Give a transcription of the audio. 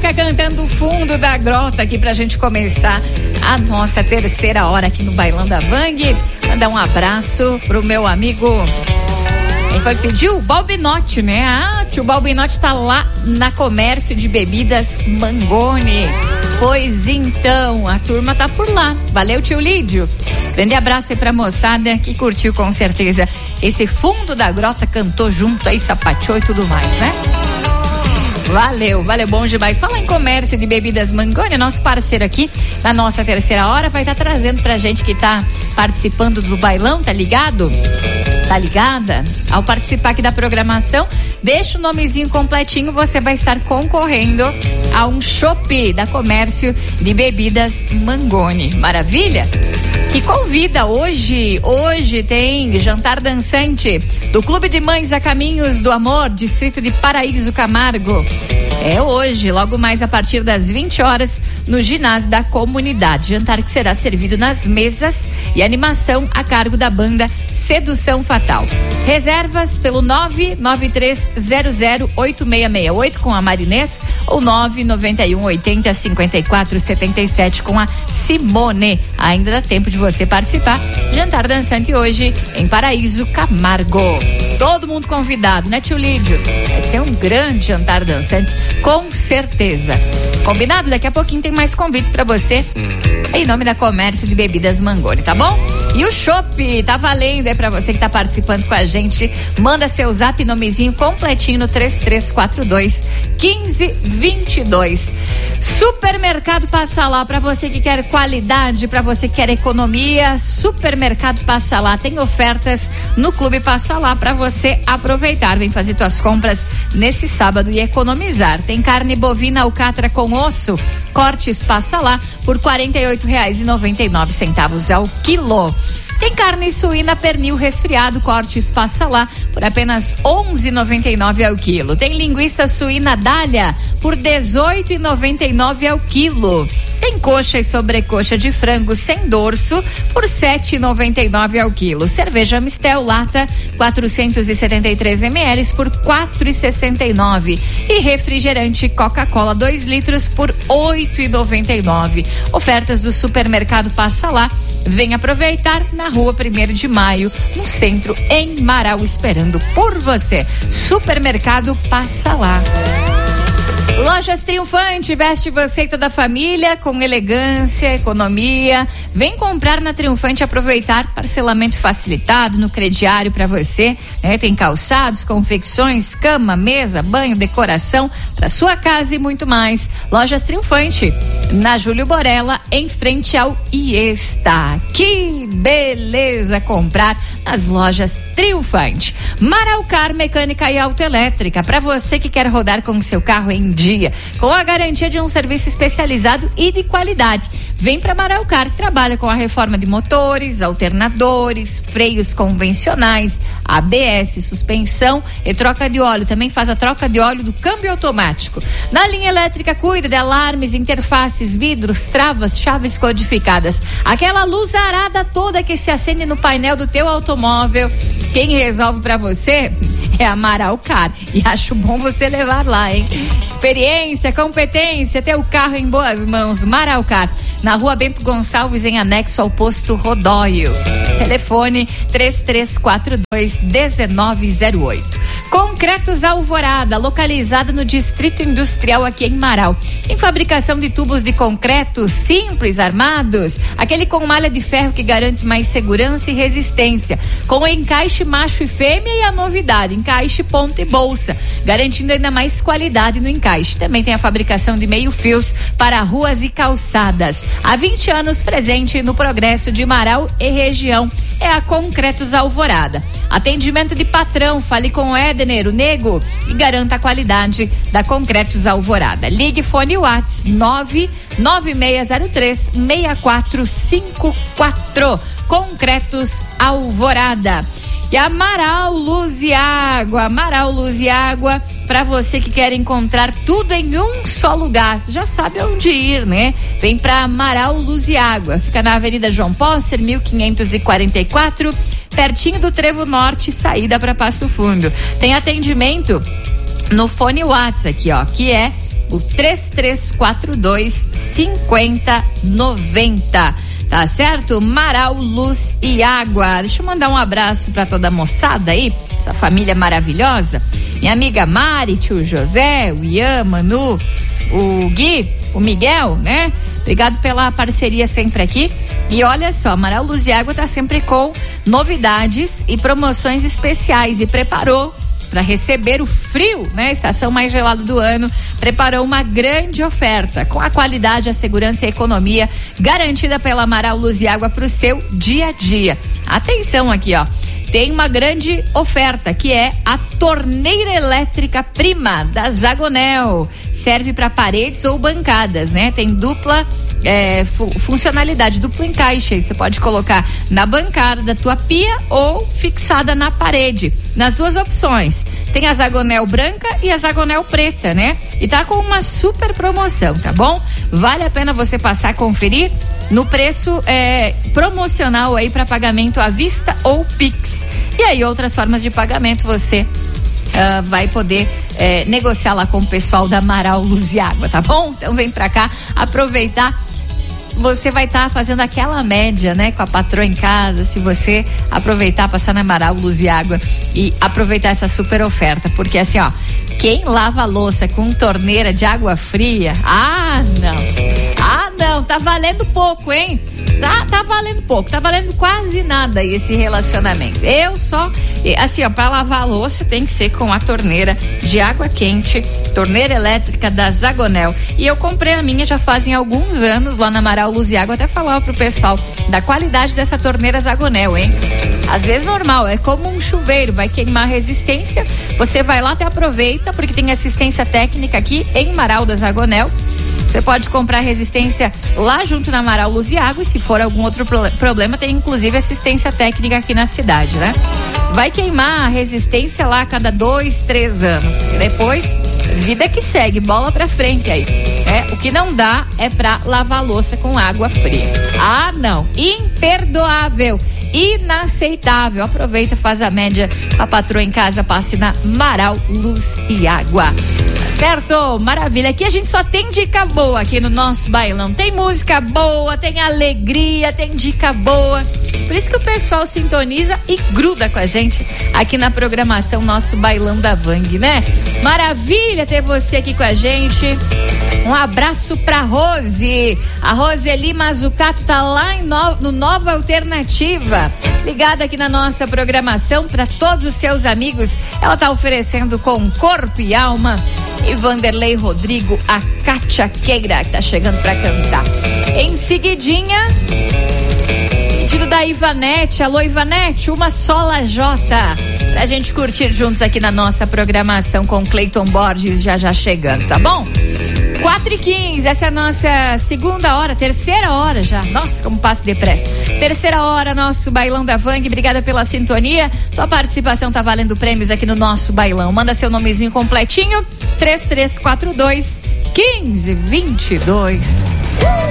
Mônica cantando o fundo da grota aqui pra gente começar a nossa terceira hora aqui no Bailão da Vang. Mandar um abraço pro meu amigo. Quem foi que pediu? O Balbinotti, né? Ah, tio Balbinotti tá lá na Comércio de Bebidas Mangoni. Pois então, a turma tá por lá. Valeu, tio Lídio. Grande abraço aí pra moçada que curtiu com certeza esse fundo da grota, cantou junto aí, sapateou e tudo mais, né? Valeu bom demais. Fala em Comércio de Bebidas Mangoni, nosso parceiro aqui na nossa terceira hora, vai estar trazendo pra gente que tá participando do bailão, tá ligado? Tá ligada? Ao participar aqui da programação, deixa o nomezinho completinho, você vai estar concorrendo a um chopp da Comércio de Bebidas Mangoni. Maravilha? Que convida hoje tem jantar dançante do Clube de Mães a Caminhos do Amor, distrito de Paraíso Camargo. É hoje, logo mais a partir das 20 horas, no ginásio da comunidade. Jantar que será servido nas mesas e animação a cargo da banda Sedução Fatal. Reservas pelo 993008668 com a Marinês ou 991805477 com a Simone. Ainda dá tempo de você participar. Jantar dançante hoje em Paraíso Camargo. Todo mundo convidado, né, tio Lídio? Vai ser um grande jantar dançante, com certeza. Combinado? Daqui a pouquinho tem mais convites pra você em nome da Comércio de Bebidas Mangoni, tá bom? E o chopp tá valendo aí pra você que tá participando com a gente. Manda seu zap, nomezinho completinho no 3342-1522. Supermercado Passa Lá, pra você que quer qualidade, pra você que quer economia, Supermercado Passa Lá tem ofertas no Clube Passa Lá pra você aproveitar. Vem fazer tuas compras nesse sábado e economizar. Tem carne bovina alcatra com osso, cortes Passa Lá por R$ 48,99 ao quilo. Tem carne suína pernil resfriado, cortes Passa Lá por apenas R$ 11,99 ao quilo. Tem linguiça suína Dália por R$ 18,99 ao quilo. Tem coxa e sobrecoxa de frango sem dorso por R$ 7,99 ao quilo. Cerveja Mistel lata 473 ml por R$ 4,69. E refrigerante Coca-Cola 2 litros por R$ 8,99. Ofertas do Supermercado Passa Lá. Vem aproveitar na Rua 1º de Maio, no centro, em Marau, esperando por você. Supermercado Passa Lá. Lojas Triunfante, veste você e toda a família com elegância, economia. Vem comprar na Triunfante e aproveitar parcelamento facilitado no crediário para você, né? Tem calçados, confecções, cama, mesa, banho, decoração para sua casa e muito mais. Lojas Triunfante, na Júlio Borella, em frente ao Iesta. Que beleza comprar nas lojas Triunfante. Maraucar Mecânica e Autoelétrica, para você que quer rodar com seu carro em dia, com a garantia de um serviço especializado e de qualidade. Vem para Maraucar, que trabalha com a reforma de motores, alternadores, freios convencionais, ABS, suspensão e troca de óleo. Também faz a troca de óleo do câmbio automático. Na linha elétrica, cuida de alarmes, interfaces, vidros, travas, chaves codificadas. Aquela luz arada toda que se acende no painel do teu automóvel. Quem resolve para você é a Maraucar. E acho bom você levar lá, hein? Experiência, competência, ter o carro em boas mãos. Maraucar, na Rua Bento Gonçalves, em anexo ao posto Rodóio. Telefone 3342-1908. Concretos Alvorada, localizada no Distrito Industrial aqui em Marau. Em fabricação de tubos de concreto simples, armados, aquele com malha de ferro que garante mais segurança e resistência, com encaixe macho e fêmea e a novidade, encaixe ponta e bolsa, garantindo ainda mais qualidade no encaixe. Também tem a fabricação de meio-fios para ruas e calçadas. Há 20 anos presente no progresso de Marau e região. É a Concretos Alvorada. Atendimento de patrão, fale com o Édener, o Nego, e garanta a qualidade da Concretos Alvorada. Ligue fone WhatsApp 99603-6454. Concretos Alvorada. E Amaral Luz e Água, para você que quer encontrar tudo em um só lugar, já sabe onde ir, né? Vem para Amaral Luz e Água, fica na Avenida João Pósser, 1544, pertinho do Trevo Norte, saída para Passo Fundo. Tem atendimento no fone WhatsApp aqui, ó, que é o 3342-5090. Tá certo? Marau, Luz e Água. Deixa eu mandar um abraço pra toda a moçada aí, essa família maravilhosa. Minha amiga Mari, tio José, o Ian, Manu, o Gui, o Miguel, né? Obrigado pela parceria sempre aqui. E olha só, Marau, Luz e Água tá sempre com novidades e promoções especiais e preparou para receber o frio, né? Estação mais gelada do ano, preparou uma grande oferta com a qualidade, a segurança e a economia garantida pela Marau, Luz e Água para o seu dia a dia. Atenção aqui, ó. Tem uma grande oferta que é a torneira elétrica Prima da Zagonel. Serve para paredes ou bancadas, né? Tem dupla funcionalidade, duplo encaixe. Você pode colocar na bancada da tua pia ou fixada na parede. Nas duas opções. Tem a Zagonel branca e a Zagonel preta, né? E tá com uma super promoção, tá bom? Vale a pena você passar a conferir no preço promocional aí para pagamento à vista ou Pix. E aí outras formas de pagamento você vai poder negociar lá com o pessoal da Marau, Luz e Água, tá bom? Então vem pra cá aproveitar. Você vai estar fazendo aquela média, né, com a patroa em casa, se você aproveitar, passar na Marau, Luz e Água e aproveitar essa super oferta, porque assim, ó, quem lava a louça com torneira de água fria, não, tá valendo pouco, hein? Tá valendo pouco, tá valendo quase nada esse relacionamento. Assim, ó, pra lavar a louça tem que ser com a torneira de água quente, torneira elétrica da Zagonel. E eu comprei a minha já fazem alguns anos lá na Marau, Luz e Água, até falar pro pessoal da qualidade dessa torneira Zagonel, hein? Às vezes normal, é como um chuveiro, vai queimar resistência, você vai lá até aproveita, porque tem assistência técnica aqui em Marau da Zagonel. Você pode comprar resistência lá junto na Marau, Luz e Água, e se for algum outro problema, tem inclusive assistência técnica aqui na cidade, né? Vai queimar a resistência lá a cada 2, 3 anos. Depois, vida que segue, bola pra frente aí. O que não dá é pra lavar louça com água fria. Não, imperdoável, inaceitável. Aproveita, faz a média, a patroa em casa, passe na Marau, Luz e Água. Certo? Maravilha. Aqui a gente só tem dica boa aqui no nosso bailão. Tem música boa, tem alegria, tem dica boa. Por isso que o pessoal sintoniza e gruda com a gente aqui na programação Nosso Bailão da Vang, né? Maravilha ter você aqui com a gente. Um abraço pra Rose. A Roseli Mazucato tá lá no Nova Alternativa. Ligada aqui na nossa programação para todos os seus amigos. Ela tá oferecendo com corpo e alma. E Vanderlei Rodrigo, a Kátia Queira, que tá chegando pra cantar. Em seguidinha, pedido da Ivanete. Alô, Ivanete, uma só lajota pra gente curtir juntos aqui na nossa programação com Cleiton Borges já chegando, tá bom? 4h15, essa é a nossa terceira hora já. Nossa, como passa depressa. Terceira hora, nosso Bailão da Vang. Obrigada pela sintonia. Tua participação tá valendo prêmios aqui no nosso bailão. Manda seu nomezinho completinho. 3342-1522.